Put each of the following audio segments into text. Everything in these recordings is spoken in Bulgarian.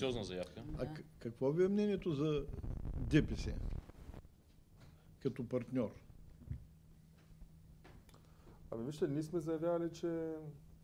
Сериозна заявка. Какво ви е мнението за ДПС като партньор? Вижте, ние сме заявявали, че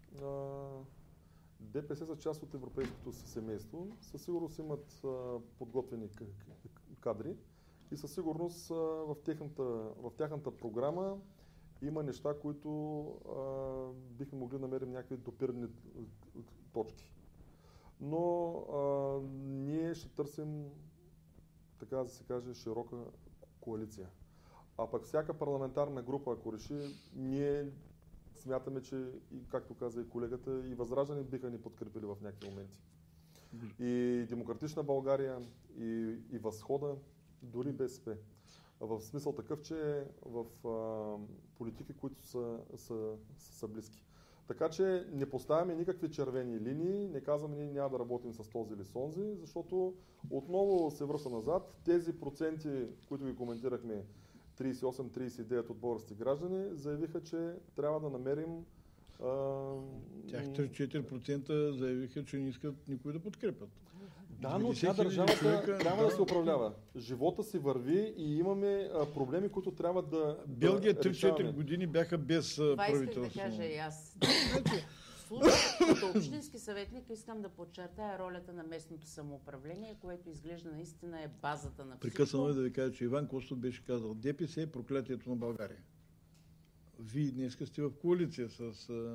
ДПС са част от европейското семейство. Със сигурност имат подготвени кадри и със сигурност в тяхната програма има неща, които бихме могли да намерим някакви допирни точки. Но ние ще търсим, така да се каже, широка коалиция. А пък всяка парламентарна група, ако реши, ние смятаме, че, и както каза и колегата, и Възраждане биха ни подкрепили в някакви моменти. И Демократична България, и Възхода, дори БСП. В смисъл такъв, че в политики, които са близки. Така че не поставяме никакви червени линии, не казваме, ние няма да работим с този или с онзи, защото отново се връща назад. Тези проценти, които ги коментирахме, 38-39 от български граждани, заявиха, че трябва да намерим... Тях 3-4% заявиха, че не искат никой да подкрепят. Да, но тя държавата трябва да се управлява. Живота си върви и имаме проблеми, които трябва да Белгия 3-4 решаваме. години бяха без правителство. Това исках да кажа и аз. Като общински съветник искам да подчертая ролята на местното самоуправление, което изглежда наистина е базата на всичко. Прекъснало е да ви кажа, че Иван Костов беше казал: ДПС е проклятието на България. Вие днес сте в коалиция с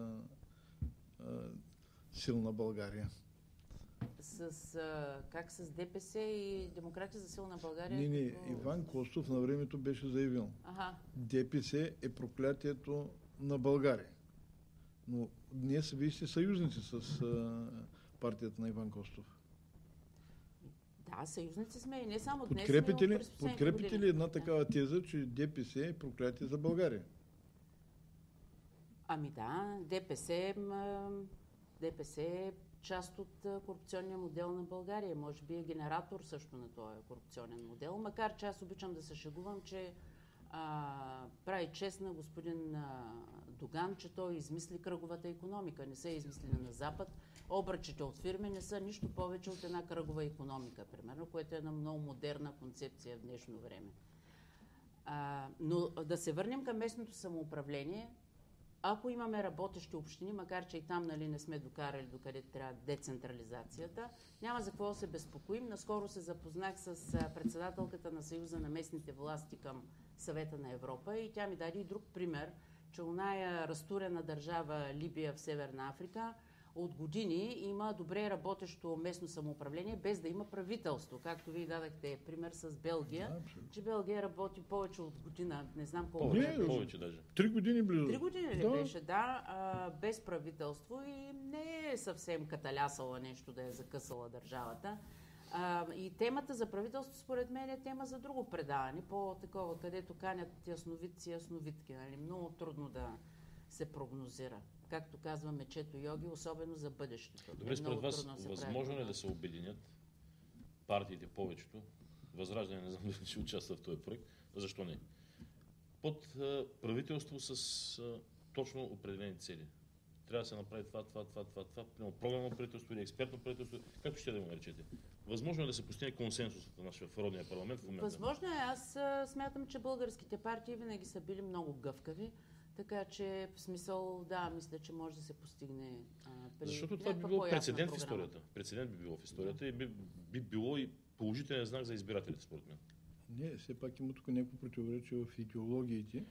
Силна България. Как с ДПС и Демократи за Силна България? Не, Иван Костов на времето беше заявил: ДПС е проклятието на България. Но днес вие сте съюзници с партията на Иван Костов. Да, съюзници сме и не само днес. Подкрепите ли една такава теза, че ДПС е проклятие за България? Ами да, ДПС е част от корупционния модел на България. Може би е генератор също на този корупционен модел, макар че аз обичам да се шегувам, че прави чест на господин Доган, че той измисли кръговата икономика. Не са измислили на Запад. Обръчите от фирми не са нищо повече от една кръгова икономика, примерно, което е една много модерна концепция в днешно време. Но да се върнем към местното самоуправление. Ако имаме работещи общини, макар че и там не сме докарали докъде трябва децентрализацията, няма за какво да се безпокоим. Наскоро се запознах с председателката на Съюза на местните власти към Съвета на Европа и тя ми даде и друг пример, че оная разтурена държава Либия в Северна Африка от години има добре работещо местно самоуправление, без да има правителство. Както вие дадахте пример с Белгия, че Белгия работи повече от година, не знам колко. Повече даже. 3 години близо. 3 години ли беше, да, без правителство и не е съвсем каталясала нещо да е закъсала държавата. И темата за правителство, според мен, е тема за друго предаване, по-такова, където канят ясновидци и ясновидки. Много трудно да се прогнозира. Както казва мечето йоги, особено за бъдещето. Добре, според вас, възможно ли да се обединят партиите, повечето, Възраждане, не знам дали ще участва в този проект, защо не? Под правителство с точно определени цели. Трябва да се направи това, програмно правителство или експертно правителство, както ще да го наречете. Възможно е да се постигне консенсус в родния парламент в момента? Възможно е. Аз смятам, че българските партии винаги са били много гъвкави. Така че в смисъл, да, мисля, че може да се постигне защото това би било прецедент в историята. Прецедент би било в историята и би било и положителен знак за избирателите, според мен. Не, все пак има тук някакво противоречие в идеологиите.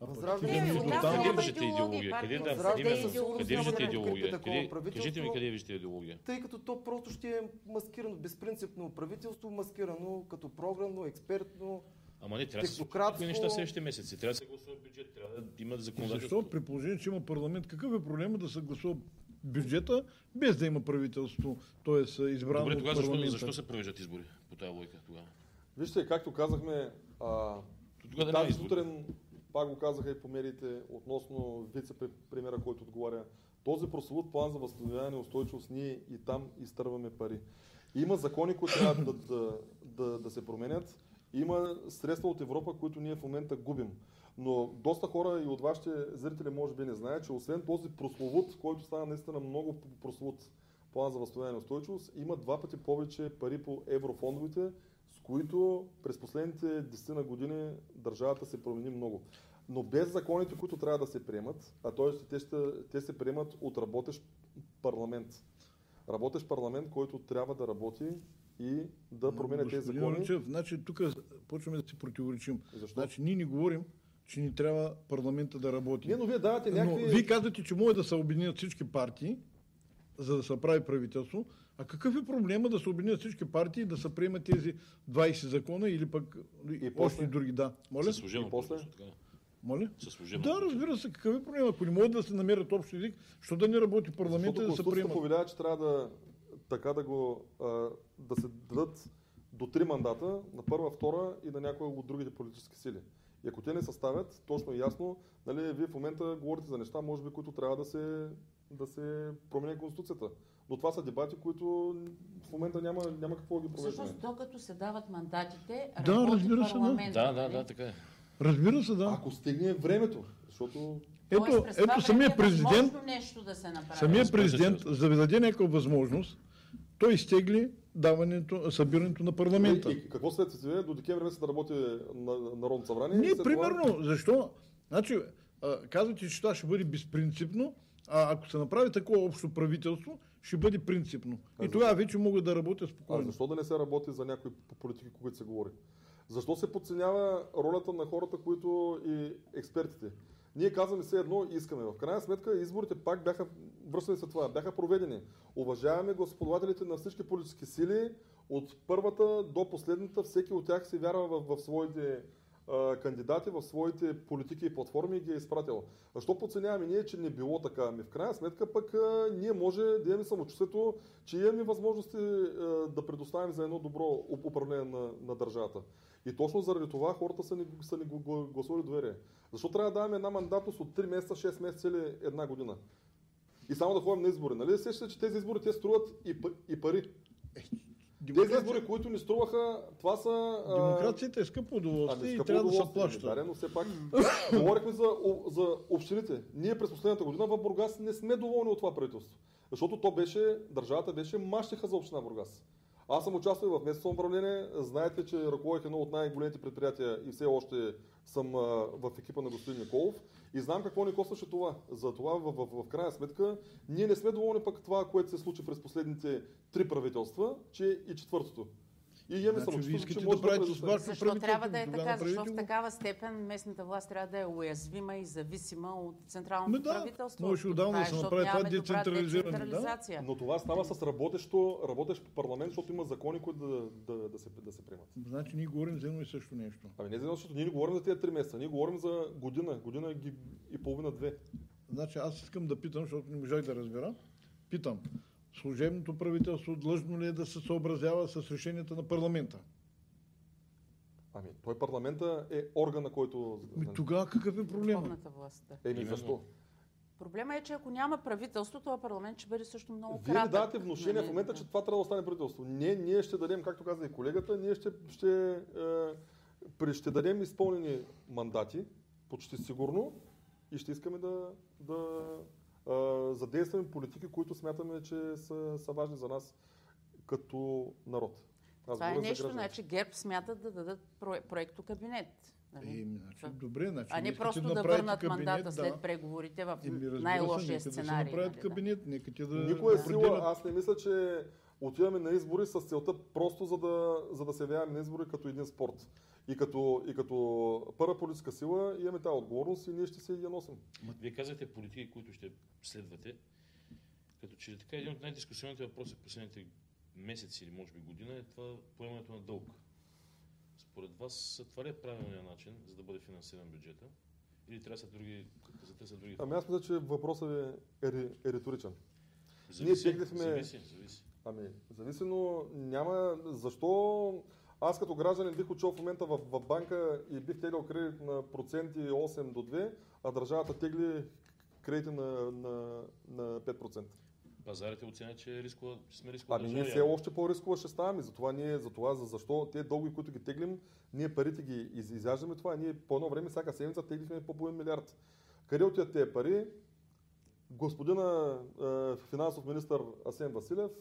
Къде виждате идеология? Къде виждате идеология? Кажете ми къде виждате идеология. Тъй като то просто ще е маскирано, безпринципно правителство, маскирано като програмно, експертно. Ама не, трябва да се случват неща следващите месеци. Трябва да се гласува бюджет, трябва да има законодателство. Защо? При положение, че има парламент, какъв е проблема да се гласува бюджета, без да има правителство, т.е. избрано от парламента? Добре, защо се провеждат избори по тази логика тогава? Вижте, както казахме, тази сутрин, пак го казаха и по медиите, относно вице-премиера, който отговаря, този прословут план за възстановяване и устойчивост, ние и там изтърваме пари. Има закони, които трябва да се променят. Има средства от Европа, които ние в момента губим. Но доста хора и от вашите зрители може би не знаят, че освен този прословут, който става наистина много прословут план за възстановяване и устойчивост, има 2 пъти повече пари по еврофондовете, с които през последните 10 години държавата се промени много. Но без законите, които трябва да се приемат, а т.е. те се приемат от работещ парламент. Работещ парламент, който трябва да работи и да променя тези закони. Ручев, значи тук почваме да си противоречим. Защо? Значи ние не говорим, че ни трябва парламента да работи. Не, но вие давате някакви... Но вие казвате, че могат да се обединят всички партии, за да се прави правителство. А какъв е проблема да се обединят всички партии и да се приемат тези 20 закона или пък още други? Да. Моля? Служебно правителство, така. Моля? Да, разбира се, какъв е проблем? Ако не могат да се намерят общ език, що да не работи парламента и да се приемат? Повелява, че трябва да се дадат до 3 мандата на първа, втора и на някои от другите политически сили. И ако те не съставят, точно и ясно, нали, вие в момента говорите за неща, може би, които трябва да се промени Конституцията. Но това са дебати, които в момента няма какво да ги провеждаме. Всъщност, докато се дават мандатите, работи парламента. Да, така е. Разбира се, да. Ако стигне времето, защото... Ето самия президент, самия президент, за да даде някаква възможност, той изтегли събирането на парламента. И какво след това? До декември месец да работи на Народното събрание? Не, примерно, защо? Значи, казвате, че това ще бъде безпринципно, а ако се направи такова общо правителство, ще бъде принципно. И тогава вече могат да работят спокойно. Защо да не се работи за някои политики, които се говори? Защо се подценява ролята на хората, които и експертите? Ние казваме все едно и искаме. В крайна сметка изборите пак бяха, връщане се това, бяха проведени. Уважаваме господавателите на всички политически сили, от първата до последната, всеки от тях се вярва в своите кандидати, в своите политики и платформи и ги е изпратил. Защо подценяваме ние, че не било така? В крайна сметка пък ние може да имаме самочувствието, че имаме възможности да предоставим за едно добро управление на държавата. И точно заради това хората са ни гласували доверие. Защо трябва да даваме една мандатност от 3 месеца, 6 месеца или една година? И само да ходим на избори. Нали сещате, че тези избори те струват и пари? Тези избори, които ни струваха, това са... Демокрацията е скъпо удоволствие и трябва да се плаща. Да, но все пак говорихме за общините. Ние през последната година в Бургас не сме доволни от това правителство. Защото държавата беше мащеха за община Бургас. Аз съм участвал в местно самоуправление. Знаете, че ръководих едно от най-големите предприятия и все още съм в екипа на господин Николов. И знам какво ни костваше това. Затова в крайна сметка ние не сме доволни пък това, което се случи през последните 3 правителства, че и 4-тото. И имаме самочувствието, че може да предоставим. Защо трябва да е така? Защо в такава степен местната власт трябва да е уязвима и зависима от централното правителство? Може отдавна да се направи това децентрализиране. Но това става с работещ парламент, защото има закони, които да се приемат. Значи ние говорим за едно и също нещо. Не за едно, защото ние не говорим за тези 3 месеца, ние говорим за година и половина-2. Значи аз искам да питам, защото не можах да разбера. Питам. Служебното правителство длъжно ли е да се съобразява с решенията на парламента? Той парламента е органа, който... Тогава какъв е проблема? Защо? Проблема е, че ако няма правителство, това парламент ще бъде също много кратък. Вие давате внушение в момента, че това трябва да остане правителство. Ние ще дадем, както каза и колегата, ние ще дадем изпълнени мандати, почти сигурно, и ще искаме да задействаме политики, които смятаме, че са важни за нас като народ. Това е нещо, значи ГЕРБ смятат да дадат проекто кабинет. Добре, а не просто да върнат мандата след преговорите в най-лошия сценарий. Никоя сила, аз не мисля, че отиваме на избори с целта просто за да се явяваме на избори като един спорт. И като първа политическа сила имаме тази отговорност и ние ще се я носим. Вие казвате политики, които ще следвате. Като че така един от най-дискусионните въпроси в последните месеци или може би година е това поемането на дълг. Според вас това ли е правилният начин, за да бъде финансиран бюджета? Или трябва да са други? Аз мисля, че въпросът е риторичен. Зависи. Зависи, но няма... Защо... Аз като гражданин бих учил в момента в банка и бих теглил кредит на проценти 8 до 2, а държавата тегли кредити на 5%. Пазарите оценят, че сме рискова държава. Ние все още по-рискова ще ставаме. Защо те дълги, които ги теглим, ние парите ги изяждаме това. Ние по едно време всяка седмица теглихме по половин милиард. Къде отиват тези пари? господина финансов министър Асен Василев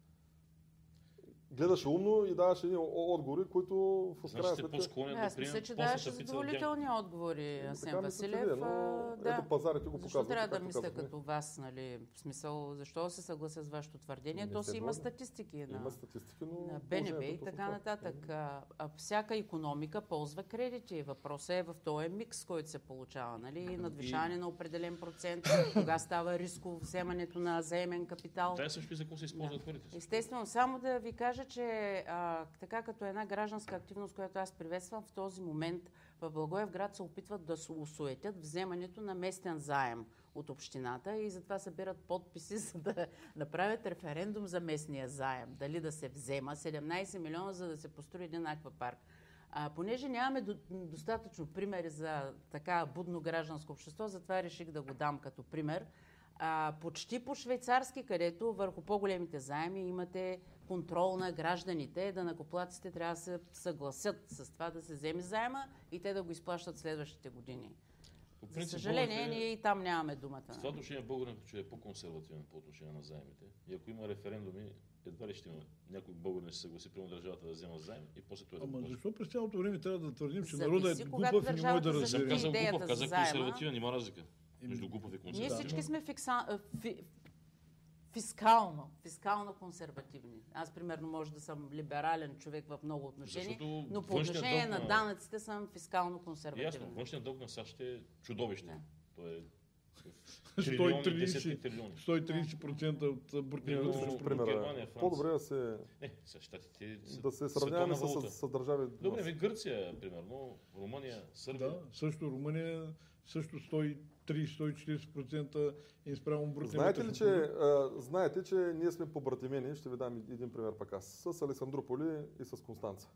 гледаше умно и даваше едни отговори, които в крайна сметка... Аз мисля, че даваше задоволителни отговори Асен Василев. Ето пазарите го показват. Защо трябва да мисля като вас, нали? В смисъл, защо се съглася с вашето твърдение? То си има статистики на БНБ и така нататък. Всяка икономика ползва кредити. Въпросът е в този микс, който се получава, нали? Надвишаване на определен процент, кога става рисково вземането на заемен капитал. Да, също и за какво се използват парите. Естествено, само да ви кажа, че така като една гражданска активност, която аз приветствам, в този момент в Благоевград се опитват да се осуетят вземането на местен заем от общината и затова събират подписи, за да направят референдум за местния заем. Дали да се взема 17 милиона, за да се построи един аквапарк. Понеже нямаме достатъчно примери за така будно гражданско общество, затова реших да го дам като пример. Почти по швейцарски, където върху по-големите заеми имате контрол на гражданите, данъкоплатците трябва да се съгласят с това да се вземе заема и те да го изплащат следващите години. За съжаление, ние и там нямаме думата. В това отношение българинът, че е по-консервативен по отношение на заемите. И ако има референдуми, едва ли ще има някой българин се съгласи прямо държавата да взема заем и после това да го плаща. Защо през цялото време трябва да твърдим, че народът е глупав и не може да разбере? Казах глупав, казах консервативен, има разлика между глупав и консервативен. Ние всички сме фискално консервативни. Аз, примерно, може да съм либерален човек в много отношения, но по отношение на данъците съм фискално консервативен. Ясно, външният дълг на САЩ е чудовище. Да. Той е 130% от брутния вътрешен продукт. По-добре да се сравняваме с държави. Добре, Гърция, примерно, Румъния, Сърбия. Да, също Румъния, също 130-140% е спрямо брутния вътрешен продукт. Знаете, че ние сме побратимени, ще ви дам един пример пък аз, с Александрополи и с Констанца.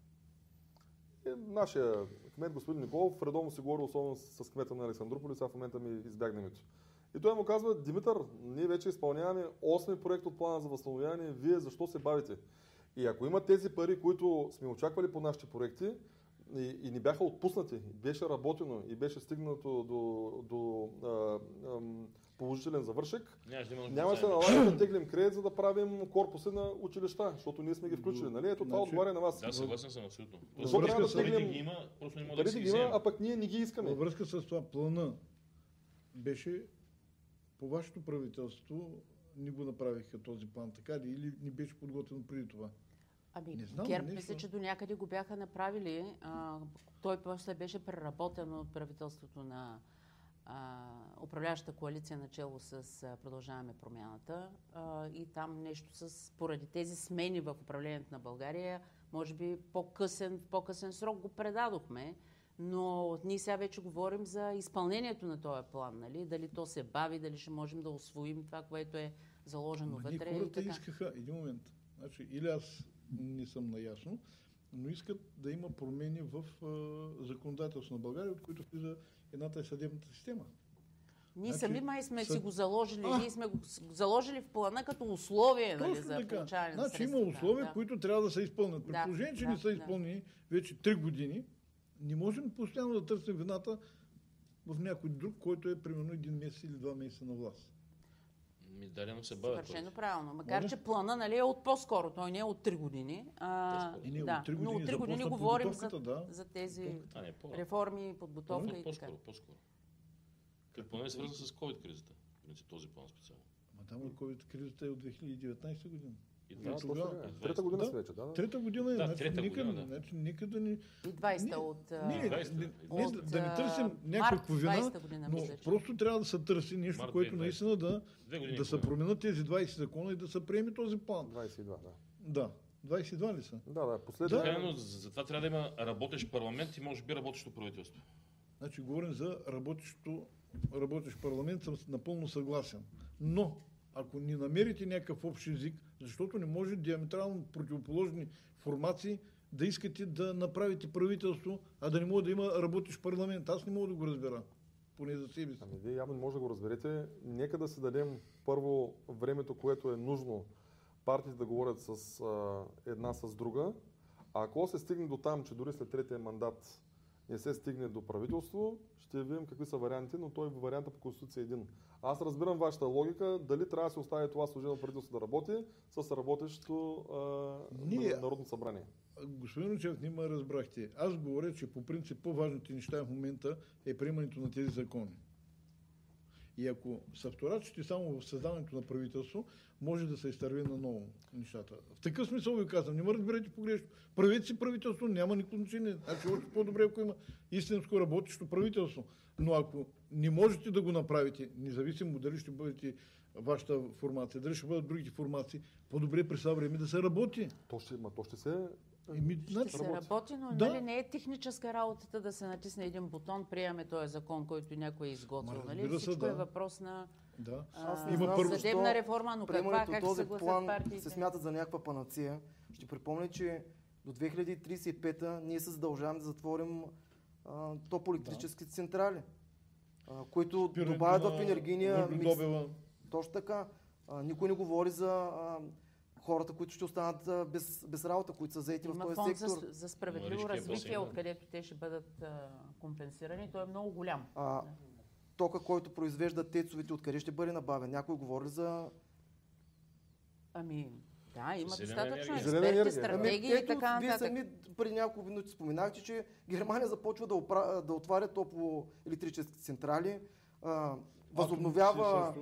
Нашия кмет, господин Николов, редовно си говори особено с кмета на Александрополи, сега в момента ми избягна името. И той му казва: Димитър, ние вече изпълняваме 8 проект от плана за възстановяване, вие защо се бавите? И ако има тези пари, които сме очаквали по нашите проекти и ни бяха отпуснати, беше работено и беше стигнато до положителен завършек, няма се налага да теглим кредит, за да правим корпуси на училища, защото ние сме ги включили. Нали? Ето това отговаря на вас. Да, съгласен съм абсолютно. Парите ги има, а пък ние не ги искаме. Във връзка с това плана беше по вашето правителство не го направиха този план, така ли? Или не беше подготвено преди това? ГЕРБ мисля, че до някъде го бяха направили. Той после беше преработен от правителството на управляващата коалиция начело с Продължаваме промяната. И там нещо поради тези смени в управлението на България, може би по-късен срок го предадохме. Но ние сега вече говорим за изпълнението на този план. Нали? Дали то се бави, дали ще можем да усвоим това, което е заложено вътре. Хората искаха един момент. Значи, или аз не съм наясно, но искат да има промени в законодателство на България, от които влиза едната е съдебната система. Ние сами май сме си го заложили. Ние сме го заложили в плана като условие, нали, за получаване на средства. Има условия, които трябва да се изпълнят. При положение, че не са изпълнени вече 3 години, не можем постоянно да търсим вината в някой друг, който е примерно 1 месец или 2 месеца на власт. Съвършено правилно. Макар, че плана, нали, е от по-скоро. Той не е от 3 години. Но от 3 години говорим за тези реформи и подготовка и така. По-скоро. Как поне е свързан с COVID-кризата. Този план специално. Там COVID-кризата е от 2019 година. Трета година се вече, да. Трета година е. Нека да ни... И 20-та от... Да не търсим някаква вина, но просто трябва да се търси нещо, което наистина да се променят тези 20 закона и да се приеме този план. 22, да. Да. 22 ли са? Да, последно. Затова трябва да има работещ парламент и може би работещо правителство. Значи говорим за работещ парламент, съм напълно съгласен. Но ако не намерите някакъв общ език, защото не може диаметрално противоположни формации да искате да направите правителство, а да не може да има работещ парламент. Аз не мога да го разбера. Поне за себе си. Вие явно може да го разберете. Нека да си дадем първо времето, което е нужно партиите да говорят с една с друга. А ако се стигне до там, че дори след третия мандат не се стигне до правителство, ще видим какви са вариантите, но той варианта по Конституция е един. Аз разбирам вашата логика, дали трябва да се остави това служебно правителство да работи с работещото Народно събрание. Господин Учев, не ме разбрахте. Аз говоря, че по принцип по-важните неща в момента е приемането на тези закони. И ако са вторачите само в създаването на правителство, може да се изтърви на ново нещата. В такъв смисъл ви казвам, не ме разберете погрешно. Правете си правителство, няма никакво значение. Значи още по-добре, ако има истинско работещо правителство. Но ако не можете да го направите, независимо дали ще бъдете вашата формация, дали ще бъдат другите формации, по-добре през това време да се работи. То ще се... Ще се работи, но нали, не е техническа работата да се натисне един бутон, приемаме този закон, който някой е изготвил. Нали? Всичко е въпрос на съдебна реформа, но как се съгласят партиите? Се смятат за някаква панацея. Ще припомня, че до 2035 ние се задължаваме да затворим топлоелектрически централи, които добавят в енергийния микс. Точно така. Никой не говори за хората, които ще останат без работа, които са заети в този сектор. Има фонд за справедливо развитие, откъдето те ще бъдат компенсирани. Той е много голям. Тока, който произвежда тецовете, откъде ще бъде набавен? Някой говори за... Да, има достатъчно експерти, експерти, стратегии и така нататък. Вие сами преди няколко минути споменахте, че Германия започва да отваря топлоелектрически централи, възобновява...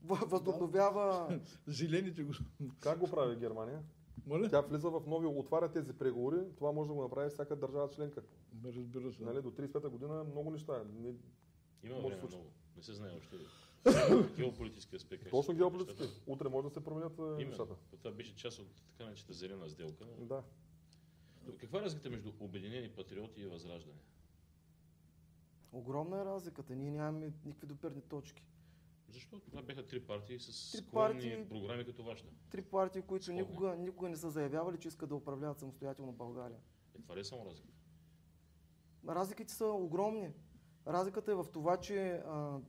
Зелените го... Как го прави Германия? Тя влиза в нови, отваря тези преговори. Това може да го направи всяка държава членка. Разбира се. Нали, до 35-та година много неща. Има време много. Не се знае още. Геополитически аспект. Точно геополитически. Утре може да се променят нещата. Това беше част от така наречената зелена сделка. Да. Каква е разликата между Обединени патриоти и Възраждане? Огромна е разликата. Ние нямаме никакви допирни точки. Защо? Това бяха три партии с склонни програми като вашата. Три партии, които никога не са заявявали, че искат да управляват самостоятелно България. Това ли е само разлика? Разликите са огромни. Разликата е в това, че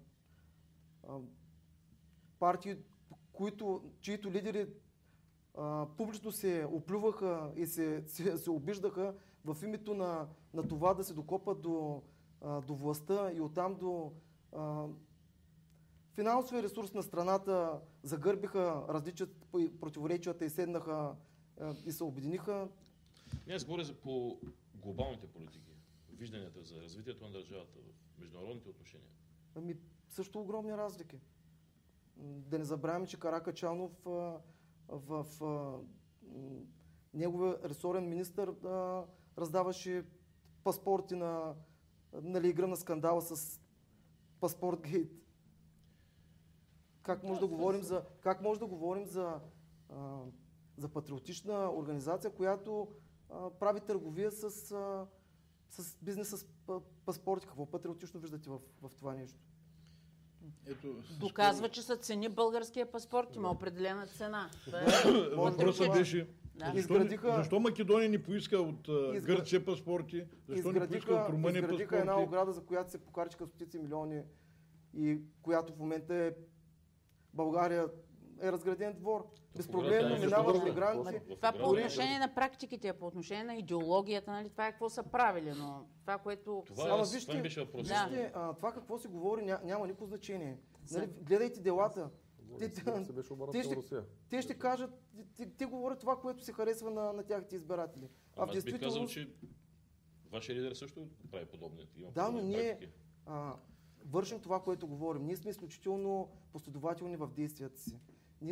партии, чието лидери публично се оплюваха и се обиждаха в името на това да се докопат до властта и оттам до финансовия ресурс на страната, загърбиха противоречията и седнаха и се обединиха. Аз говоря по глобалните политики, вижданията за развитието на държавата в международните отношения. Също огромни разлики. Да не забравяме, че Каракачанов в неговия ресорен министър раздаваше паспорти игра на скандала с Паспортгейт. Как може да говорим за патриотична организация, която прави търговия с бизнеса с паспорти? Какво патриотично виждате в това нещо? Доказва, че са цени българския паспорт, има определена цена. Въпросът беше защо Македония не поиска от Гърция паспорти, защо не поиска от Румъния паспорти? Изградиха една ограда, за която се покариха стотици милиони и която в момента България е разграден двор. Безпроблемно минават мигранти. Това по отношение на практиките, по отношение на идеологията, нали, това е какво са правили, но това, което... Това беше въпрос. Вижте, това какво се говори няма никакво значение. Нали, гледайте делата. Те ще кажат, те говорят това, което се харесва на тяхните избиратели. Аз бих казал, че вашия лидер също прави подобни. Да, но ние вършим това, което говорим. Ние сме изключително последователни в действията си.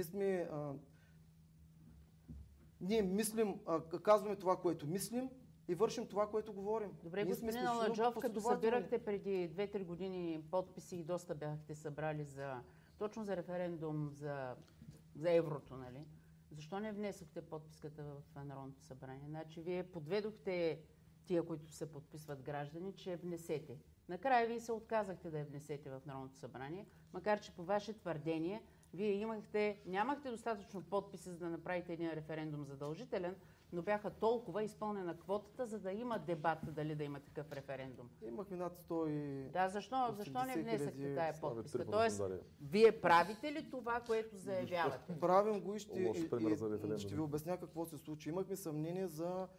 Ние мислим, казваме това, което мислим и вършим това, което говорим. Добре, господин Аладжов, като събирахте преди 2-3 години подписи и доста бяхте събрали точно за референдум за еврото, нали? Защо не внесохте подписката в Народното събрание? Значи вие подведохте тия, които се подписват граждани, че внесете. Накрая вие се отказахте да я внесете в Народното събрание, макар че по ваше твърдение вие нямахте достатъчно подписи, за да направите един референдум задължителен, но бяха толкова изпълнена квотата, за да има дебат дали да има такъв референдум. Имахме над 100 и... Да, защо не внесахте тая подписка? Тоест, вие правите ли това, което заявявате? Правим го и ще ви обясня какво се случи. Имахме съмнение за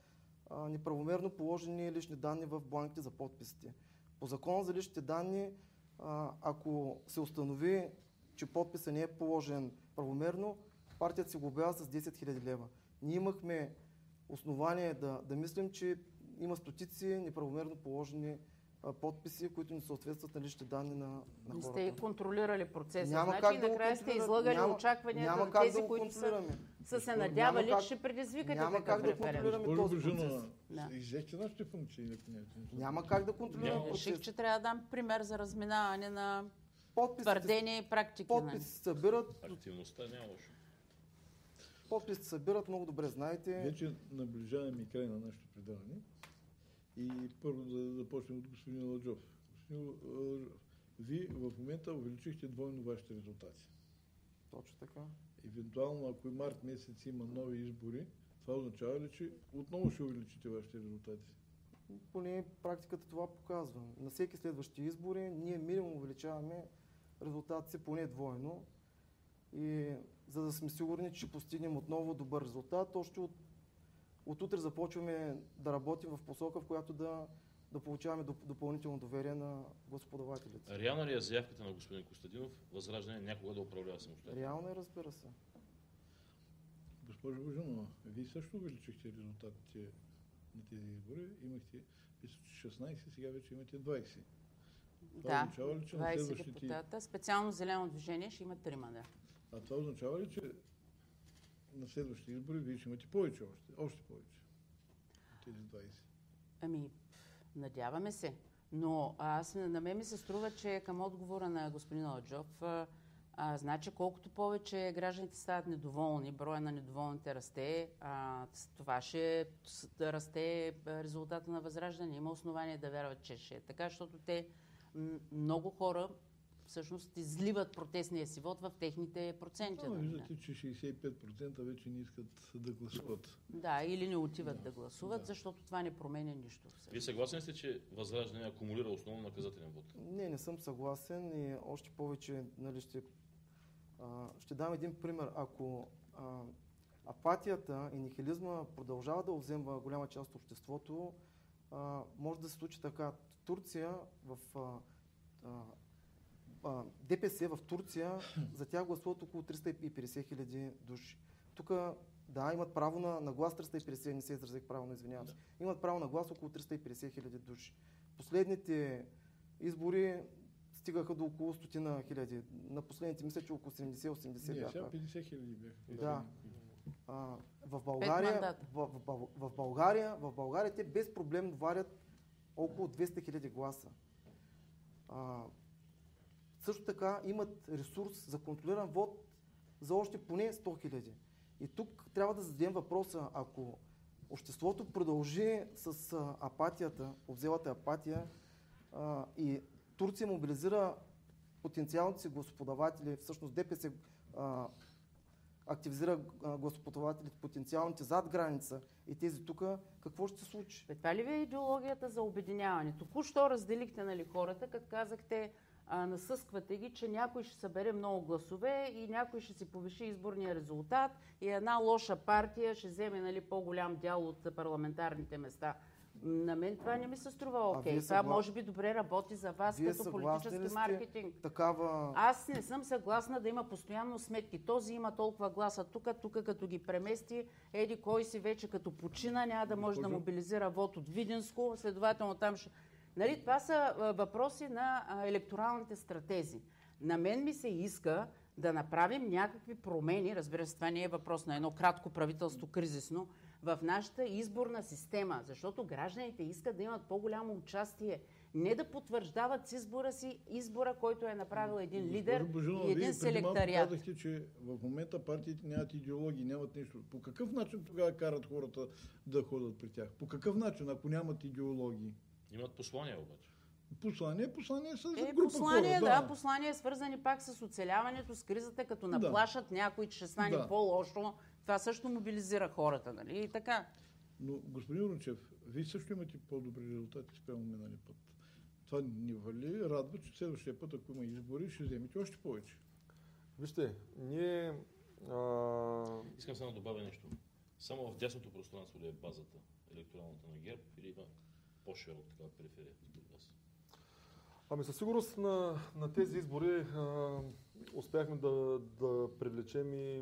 неправомерно положени лични данни в бланките за подписите. По закона за личните данни, ако се установи, че подписът не е положен правомерно, партията се глобява с 10 000 лева. Ние имахме основание да мислим, че има стотици неправомерно положени подписи, които не съответстват на личните данни на хората. Не сте контролирали процеса. Няма значи как да накрая сте излъгали очакванията на тези, които са се надявали, че ще предизвикате такъв референдум. Госпожо Божинова, иззехте нашите функции на понятие. Няма как да контролираме процеса. Реших, че трябва да дам пример за разминаване на твърдения и практики. Подписи се събират. Активността няма лошо. Подписи се събират, много добре знаете. Вече наближаваме край на нашето предаване. И първо да започнем от господин Аладжов. Господин Аладжов, вие в момента увеличихте двойно вашите резултати. Точно така. Евентуално, ако и март месец има нови избори, това означава ли, че отново ще увеличите вашите резултати? Поне практиката това показва. На всеки следващи избори ние минимум увеличаваме резултатите си поне двойно. И за да сме сигурни, че ще постигнем отново добър резултат, още от утре започваме да работим в посока, в която да получаваме допълнително доверие на гласоподавателите. Реална ли е заявката на господин Костадинов Възраждане някога да управлява самостоятелно? Реално е, разбира се. Госпожо Божинова, вие също увеличихте резултатите на тези избори. Имахте 16, сега вече имате 20. Да, означава ли, че 20 депутата. Специално Зелено движение ще има 3 мандата. А това означава ли, че на следващите избори вие ще имате повече още повече от тези 20? Ами, надяваме се. Но на мен ми се струва, че към отговора на господин Аладжов, значи колкото повече гражданите стават недоволни, броя на недоволните расте, това ще расте резултата на Възраждане. Има основание да вярват, че ще е така, защото много хора всъщност изливат протестния си вод в техните проценти. Виждате, че 65% вече не искат да гласуват. Да, или не отиват да гласуват, защото това не променя нищо. Вие съгласен сте, че Възраждане акумулира основно наказателен вод? Не съм съгласен и още повече ще дам един пример. Ако апатията и нихилизма продължава да взема голяма част от обществото, може да се случи така. В Турция, ДПС в Турция, за тях гласуват около 350 хиляди души. Тук, да, имат право на глас 350, не се изразих правилно, извинявам се. Имат право на глас около 350 хиляди души. Последните избори стигаха до около 100 хиляди. На последните мисля, че около 70-80 бяха. Сега 50 хиляди бяха. Да. В България те без проблем варят около 200 хиляди гласа. Също така имат ресурс за контролиран вод за още поне 100 хиляди. И тук трябва да зададем въпроса, ако обществото продължи с апатията, обзелата апатия и Турция мобилизира потенциалните си гласоподаватели, всъщност ДПС активизира гласоподавателите, потенциалните зад граница и тези тук, какво ще се случи? Това ли ви е идеологията за обединяване? Току-що разделихте хората, като казахте, насъсквате ги, че някой ще събере много гласове и някой ще си повиши изборния резултат и една лоша партия ще вземе по-голям дял от парламентарните места. На мен това не ми се струва окей. Това може би добре работи за вас като политически маркетинг. Аз не съм съгласна да има постоянно сметки. Този има толкова гласа тук като ги премести, еди кой си вече като почина, няма да може да мобилизира вод от Видинско, следователно там ще... Нали, това са въпроси на електоралните стратези. На мен ми се иска да направим някакви промени, разбира се, това не е въпрос на едно кратко правителство кризисно, в нашата изборна система, защото гражданите искат да имат по-голямо участие, не да потвърждават с избора си избора, който е направил един лидер и един селектариат. Вие казахте, че в момента партиите нямат идеологии, нямат нищо. По какъв начин тогава карат хората да ходят при тях? По какъв начин, ако нямат идеологии? Имат послания обаче. Послание с група послание, хора. Да, послание свързани пак с оцеляването, с кризата, като наплашат някой, че ще стане по-лошо. Това също мобилизира хората, нали? И така. Но, господин Рунчев, вие също имате по-добри резултати спрямо миналия път. Това ни радва, че следващия път, ако има избори, ще вземете още повече. Вижте, ние... Искам само да добавя нещо. Само в дясното пространство ли е базата електоралната на ГЕРБ или има по-широк така периферия от вас? Ами със сигурност на тези избори успяхме да привлечем и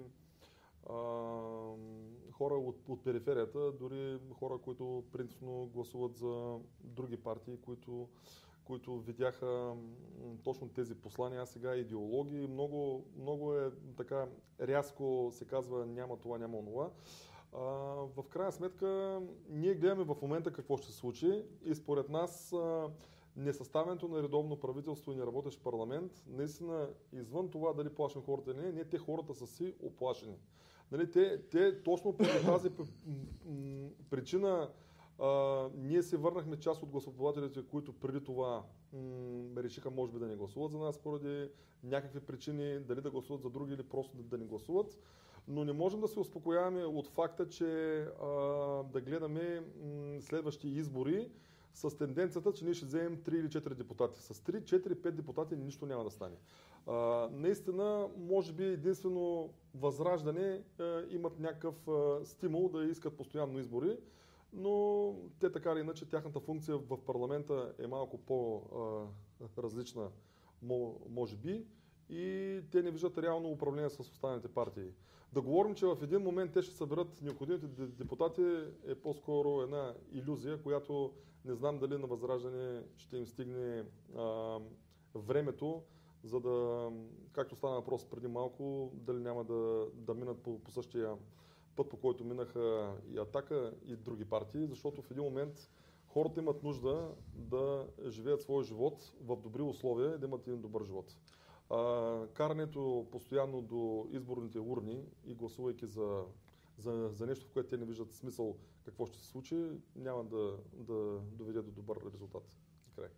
хора от периферията, дори хора, които принципно гласуват за други партии, които видяха точно тези послания, а сега идеологии. Много е така рязко се казва няма това, няма онова. В крайна сметка ние гледаме в момента какво ще се случи и според нас несъставянето на редовно правителство и неработещ парламент, наистина извън това дали плашим хората или не, те хората са си оплашени. Нали, те точно по тази причина ние се върнахме част от гласоподавателите, които преди това решиха може би да не гласуват за нас поради някакви причини, дали да гласуват за други или просто да не гласуват. Но не можем да се успокояваме от факта, че да гледаме следващи избори с тенденцията, че ние ще вземем 3 или 4 депутати. С 3, 4, 5 депутати нищо няма да стане. Наистина, може би единствено Възраждане имат някакъв стимул да искат постоянно избори, но те така или иначе тяхната функция в парламента е малко по-различна, може би, и те не виждат реално управление с останалите партии. Да говорим, че в един момент те ще съберат необходимите депутати е по-скоро една илюзия, която не знам дали на Възраждане ще им стигне времето, за да, както стана въпрос преди малко, дали няма да минат по същия път, по който минаха и Атака и други партии, защото в един момент хората имат нужда да живеят своя живот в добри условия и да имат един добър живот. Карането постоянно до изборните урни и гласувайки за нещо, в което те не виждат смисъл какво ще се случи, няма да доведе до добър резултат. Край.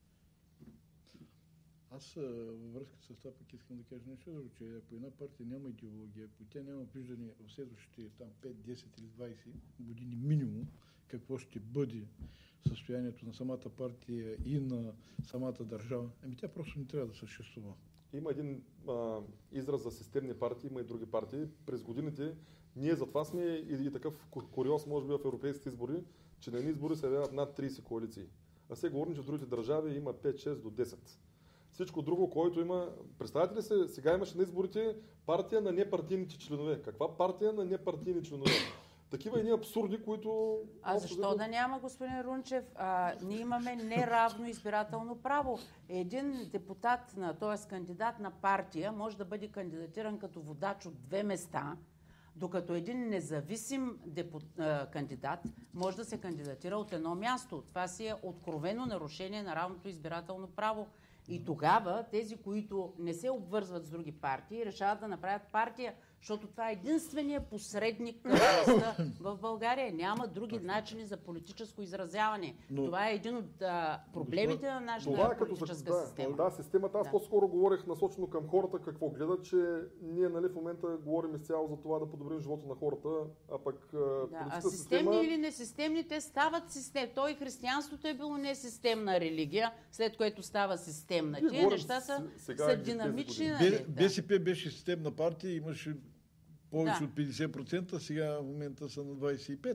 Аз във връзка с това пък искам да кажа нещо друго, че ако една партия няма идеология, ако тя няма виждане в следващите 5, 10 или 20 години минимум, какво ще бъде състоянието на самата партия и на самата държава, тя просто не трябва да съществува. Има един израз за системни партии, има и други партии. През годините ние затова сме и такъв куриоз, може би в европейските избори, че на едни избори се явяват над 30 коалиции. А сега говорим, че в другите държави има 5-6 до 10. Всичко друго, което има... Представете ли се, сега имаше на изборите партия на непартийните членове. Каква партия на непартийни членове? Такива едни абсурди, които... Защо да няма, господин Рунчев? Ние имаме неравно избирателно право. Един депутат, т.е. кандидат на партия, може да бъде кандидатиран като водач от 2 места, докато един независим кандидат може да се кандидатира от 1 място. Това си е откровено нарушение на равното избирателно право. И тогава тези, които не се обвързват с други партии, решават да направят партия, защото това е единствения посредник към властта в България. Няма други начини за политическо изразяване. Това е един от проблемите на нашата политическа система. Да, системата. Аз по-скоро говорех насочено към хората какво гледат, че ние в момента говорим изцяло за това да подобрим живота на хората, а пък а системни или несистемни, те стават системни. То и християнството е било несистемна религия, след което става системна. Тия неща са динамични. БСП беше системна партия, имаше повече от 50%, сега в момента са на 25%.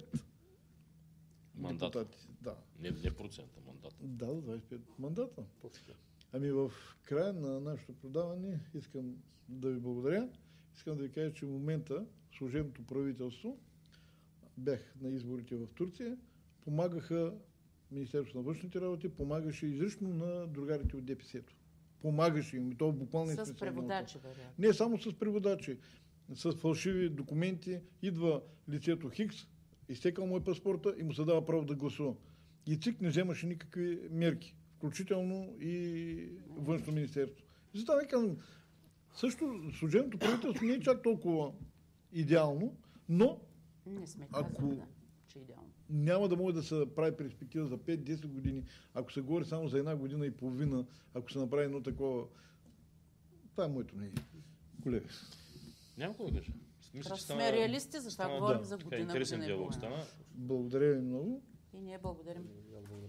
Мандата. Да. Не процента, мандата. Да, 25 мандата. В края на нашето предаване искам да ви благодаря. Искам да ви кажа, че в момента служебното правителство, бях на изборите в Турция, помагаха Министерството на външните работи, помагаше изрично на другарите от ДПС-то. Помагаше им. И то буквално с преводачи, вероятно. Не само с преводачи. С фалшиви документи идва лицето Хикс, изтекал му е паспорта и му се дава право да гласува. И ЦИК не вземаше никакви мерки, включително и Външно министерство. Затова ви казвам, също служебното правителство не е чак толкова идеално, но не сме казали, че идеално. Няма да може да се прави перспектива за 5-10 години, ако се говори само за 1 година и половина, ако се направи едно такова... Това е моето мнение. Колега. Няма какво да кажа. Просто сме реалисти, затова говорим за година. Интересен диалог стана. Благодаря ви много. И ние благодарим.